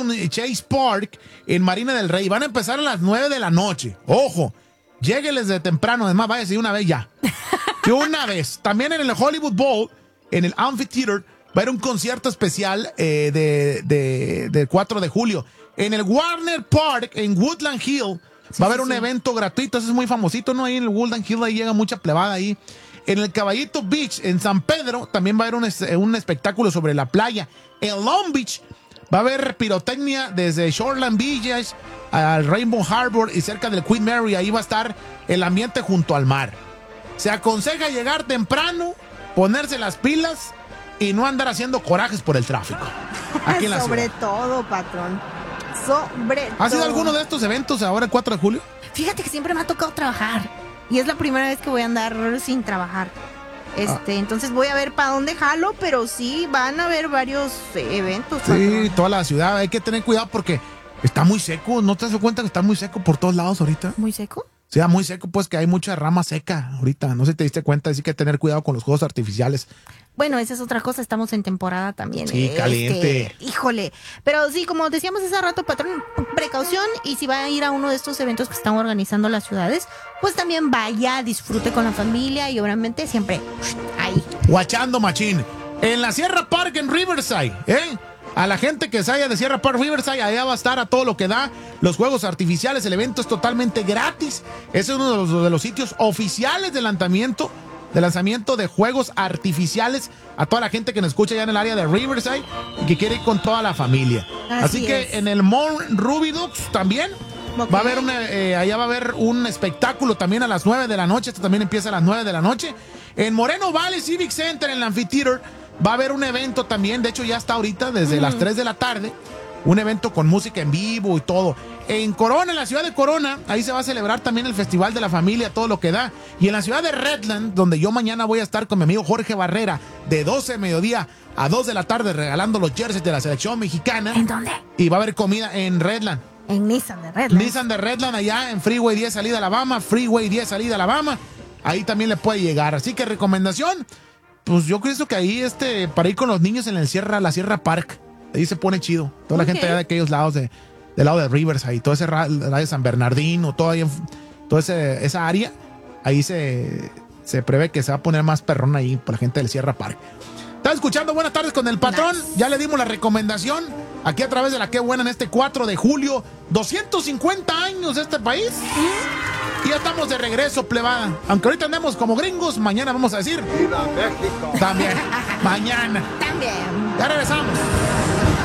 Chase Park en Marina del Rey. Van a empezar a las 9 de la noche. Ojo, llégueles de temprano. Además, váyase de una vez ya. De una vez. También en el Hollywood Bowl, en el Amphitheater, va a haber un concierto especial del 4 de julio. En el Warner Park, en Woodland Hill, va a haber un evento gratuito. Ese es muy famosito, ¿no? Ahí en el Woodland Hill, ahí llega mucha plebada ahí. En el Caballito Beach, en San Pedro, también va a haber un espectáculo sobre la playa. En Long Beach va a haber pirotecnia desde Shoreland Beach al Rainbow Harbor y cerca del Queen Mary. Ahí va a estar el ambiente junto al mar. Se aconseja llegar temprano, ponerse las pilas y no andar haciendo corajes por el tráfico. Aquí en la Sobre ciudad. todo, patrón. Sobre ¿Ha sido todo. alguno de estos eventos ahora el 4 de julio? Fíjate que siempre me ha tocado trabajar. Y es la primera vez que voy a andar sin trabajar. Entonces voy a ver para dónde jalo, pero sí van a haber varios eventos. Sí, patrón. toda la ciudad. Hay que tener cuidado porque está muy seco. ¿No te das cuenta que está muy seco por todos lados ahorita? ¿Muy seco? Sí, muy seco, pues que hay mucha rama seca ahorita. No sé si te diste cuenta, así que tener cuidado con los juegos artificiales. Bueno, esa es otra cosa, estamos en temporada también. Sí, caliente. Híjole. Pero sí, como decíamos hace rato, patrón, precaución. Y si va a ir a uno de estos eventos que están organizando las ciudades, pues también vaya, disfrute con la familia y obviamente siempre ahí. Guachando machín. En la Sierra Park en Riverside, a la gente que se haya de Sierra Park Riverside, allá va a estar a todo lo que da los juegos artificiales. El evento es totalmente gratis. Es uno de los sitios oficiales de lanzamiento de juegos artificiales a toda la gente que nos escucha allá en el área de Riverside y que quiere ir con toda la familia. Así que en el Mall Ruby Dux también va a haber allá va a haber un espectáculo también a las 9 de la noche. Esto también empieza a las 9 de la noche. En Moreno Valley Civic Center, en el Amphitheater, va a haber un evento también. De hecho, ya está ahorita desde las 3 de la tarde. Un evento con música en vivo y todo. En Corona, en la ciudad de Corona, ahí se va a celebrar también el Festival de la Familia, todo lo que da. Y en la ciudad de Redland, donde yo mañana voy a estar con mi amigo Jorge Barrera, de 12 de mediodía a 2 de la tarde, regalando los jerseys de la selección mexicana. ¿En dónde? Y va a haber comida en Redland. En Nissan de Redland. Nissan de Redland, allá en Freeway 10 salida Alabama, Freeway 10 salida Alabama. Ahí también le puede llegar. Así que recomendación, pues yo creo que ahí para ir con los niños en la Sierra Park. Ahí se pone chido. Toda la gente allá de aquellos lados, del lado de Riverside, todo ese lado de San Bernardino, toda esa área, ahí se prevé que se va a poner más perrón ahí por la gente del Sierra Park. Estás escuchando Buenas Tardes con el Patrón. Nice. Ya le dimos la recomendación aquí a través de la Qué Buena en este 4 de julio. 250 años de este país. Y ya estamos de regreso, plebada. Aunque ahorita andemos como gringos, mañana vamos a decir ¡Viva México! También. Mañana. También. Ya regresamos.